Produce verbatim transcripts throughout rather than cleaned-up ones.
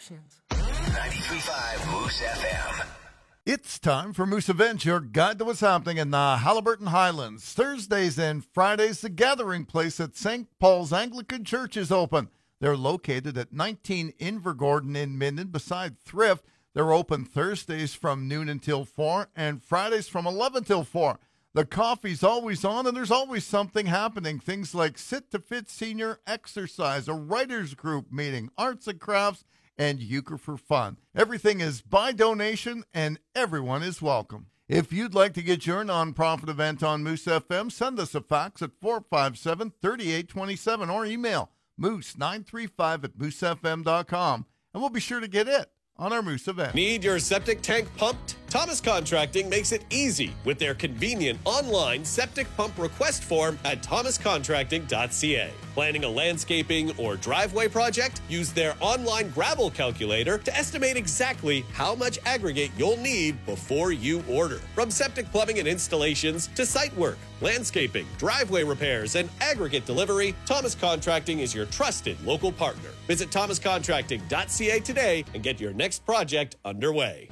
options. ninety-three point five Moose F M. It's time for Moose Events, your guide to what's happening in the Haliburton Highlands. Thursdays and Fridays, the gathering place at Saint Paul's Anglican Church is open. They're located at nineteen Invergordon in Minden beside Thrift. They're open Thursdays from noon until four and Fridays from eleven till four. The coffee's always on and there's always something happening. Things like Sit to Fit Senior Exercise, a writers group meeting, arts and crafts, and euchre for fun. Everything is by donation and everyone is welcome. If you'd like to get your nonprofit event on Moose F M, send us a fax at four five seven, three eight two seven or email moose nine three five at moose f m dot com and we'll be sure to get it on our Moose event. Need your septic tank pumped? Thomas Contracting makes it easy with their convenient online septic pump request form at thomas contracting dot c a. Planning a landscaping or driveway project? Use their online gravel calculator to estimate exactly how much aggregate you'll need before you order. From septic plumbing and installations to site work, landscaping, driveway repairs, and aggregate delivery, Thomas Contracting is your trusted local partner. Visit thomas contracting dot c a today and get your next project underway.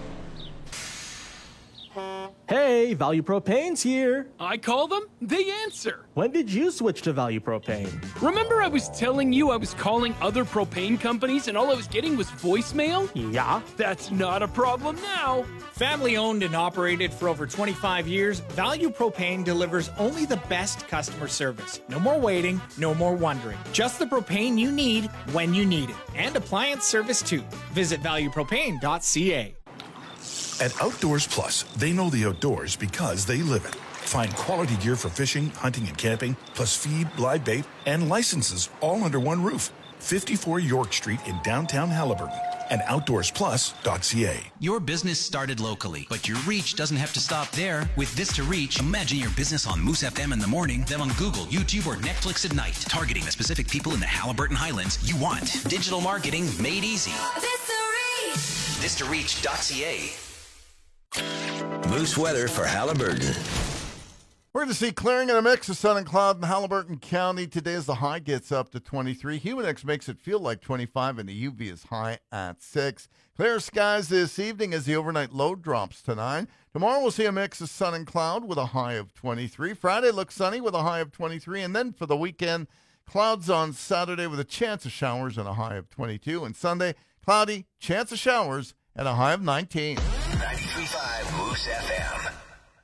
Hey, Value Propane's here. I call them, they answer. When did you switch to Value Propane? Remember I was telling you I was calling other propane companies and all I was getting was voicemail? Yeah. That's not a problem now. Family owned and operated for over twenty-five years, Value Propane delivers only the best customer service. No more waiting, no more wondering. Just the propane you need when you need it. And appliance service too. Visit value propane dot c a. At Outdoors Plus, they know the outdoors because they live it. Find quality gear for fishing, hunting, and camping, plus feed, live bait, and licenses all under one roof. fifty-four York Street in downtown Haliburton and outdoors plus dot c a. Your business started locally, but your reach doesn't have to stop there. With This to Reach, imagine your business on Moose F M in the morning, then on Google, YouTube, or Netflix at night, targeting the specific people in the Haliburton Highlands you want. Digital marketing made easy. This to reach. this to reach dot c a. Moose weather for Haliburton. We're going to see clearing and a mix of sun and cloud in Haliburton County today as the high gets up to twenty-three. Humidex makes it feel like twenty-five, and the U V is high at six. Clear skies this evening as the overnight low drops to nine. Tomorrow we'll see a mix of sun and cloud with a high of twenty-three. Friday looks sunny with a high of twenty-three. And then for the weekend, clouds on Saturday with a chance of showers and a high of twenty-two. And Sunday, cloudy, chance of showers, and a high of nineteen. ninety-three point five Moose F M.